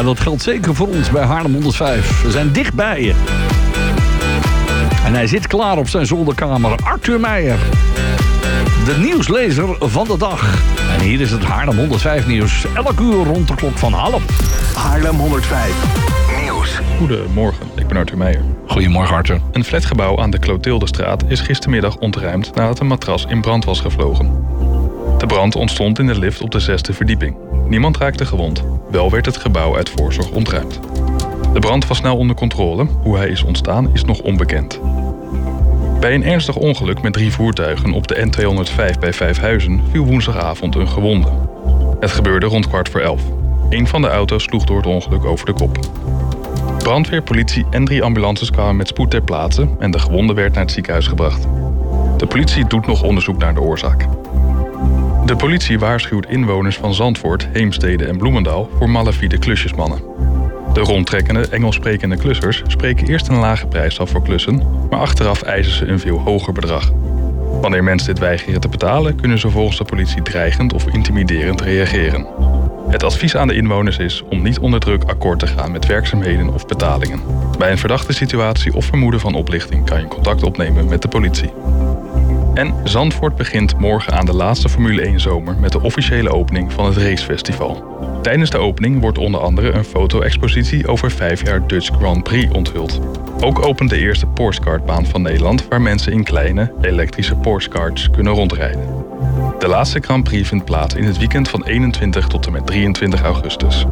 Ja, dat geldt zeker voor ons bij Haarlem 105. We zijn dicht bij je. En hij zit klaar op zijn zolderkamer. Arthur Meijer. De nieuwslezer van de dag. En hier is het Haarlem 105 nieuws. Elk uur rond de klok van half. Haarlem 105 nieuws. Goedemorgen, ik ben Arthur Meijer. Goedemorgen, Arthur. Een flatgebouw aan de Clotildestraat is gistermiddag ontruimd nadat een matras in brand was gevlogen. De brand ontstond in de lift op de 6e verdieping. Niemand raakte gewond. Wel werd het gebouw uit voorzorg ontruimd. De brand was snel onder controle. Hoe hij is ontstaan is nog onbekend. Bij een ernstig ongeluk met 3 voertuigen op de N205 bij Vijfhuizen viel woensdagavond een gewonde. Het gebeurde rond 11:15. Een van de auto's sloeg door het ongeluk over de kop. Brandweer, politie en 3 ambulances kwamen met spoed ter plaatse en de gewonde werd naar het ziekenhuis gebracht. De politie doet nog onderzoek naar de oorzaak. De politie waarschuwt inwoners van Zandvoort, Heemstede en Bloemendaal voor malafide klusjesmannen. De rondtrekkende Engelssprekende klussers spreken eerst een lage prijs af voor klussen, maar achteraf eisen ze een veel hoger bedrag. Wanneer mensen dit weigeren te betalen, kunnen ze volgens de politie dreigend of intimiderend reageren. Het advies aan de inwoners is om niet onder druk akkoord te gaan met werkzaamheden of betalingen. Bij een verdachte situatie of vermoeden van oplichting kan je contact opnemen met de politie. En Zandvoort begint morgen aan de laatste Formule 1 zomer met de officiële opening van het racefestival. Tijdens de opening wordt onder andere een foto-expositie over 5 jaar Dutch Grand Prix onthuld. Ook opent de eerste Porsche-kartbaan van Nederland waar mensen in kleine, elektrische Porsche-karts kunnen rondrijden. De laatste Grand Prix vindt plaats in het weekend van 21 tot en met 23 augustus.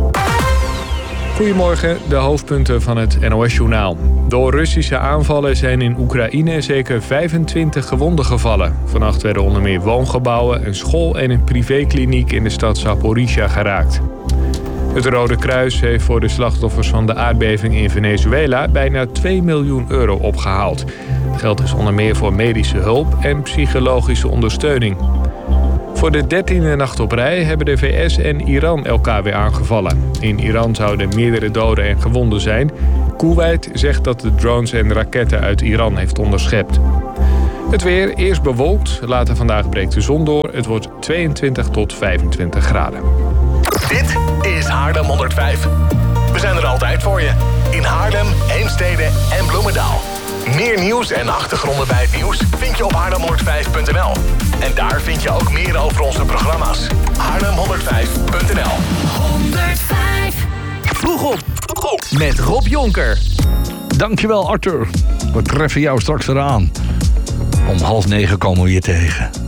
Goedemorgen, de hoofdpunten van het NOS-journaal. Door Russische aanvallen zijn in Oekraïne zeker 25 gewonden gevallen. Vannacht werden onder meer woongebouwen, een school en een privékliniek in de stad Zaporizhia geraakt. Het Rode Kruis heeft voor de slachtoffers van de aardbeving in Venezuela bijna 2 miljoen euro opgehaald. Het geld is onder meer voor medische hulp en psychologische ondersteuning. Voor de 13e nacht op rij hebben de VS en Iran elkaar weer aangevallen. In Iran zouden meerdere doden en gewonden zijn. Kuwait zegt dat de drones en raketten uit Iran heeft onderschept. Het weer, eerst bewolkt, later vandaag breekt de zon door. Het wordt 22 tot 25 graden. Dit is Haarlem 105. We zijn er altijd voor je. In Haarlem, Heemstede en Bloemendaal. Meer nieuws en achtergronden bij het nieuws vind je op haarlem105.nl. En daar vind je ook meer over onze programma's. haarlem105.nl 105. Vroeg op met Rob Jonker. Dankjewel, Arthur. We treffen jou straks eraan. Om 8:30 komen we je tegen.